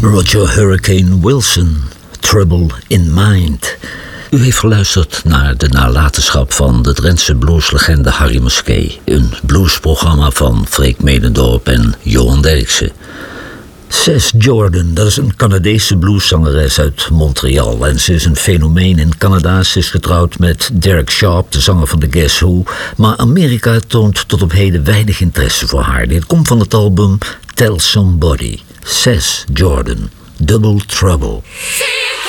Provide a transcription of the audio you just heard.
Roger Hurricane Wilson, Trouble in Mind. U heeft geluisterd naar de nalatenschap van de Drentse blueslegende Harry Musquet. Een bluesprogramma van Freek Medendorp en Johan Derksen. Ces Jordan, dat is een Canadese blueszangeres uit Montreal. En ze is een fenomeen in Canada. Ze is getrouwd met Derek Sharp, de zanger van The Guess Who. Maar Amerika toont tot op heden weinig interesse voor haar. Dit komt van het album Tell Somebody. Ces Jordan, Double Trouble.